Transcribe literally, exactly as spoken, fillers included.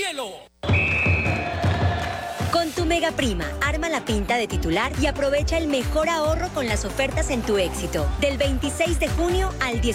cielo. Con tu Mega Prima, arma la pinta de titular y aprovecha el mejor ahorro con las ofertas en Tu Éxito. Del veintiséis de junio al diecinueve.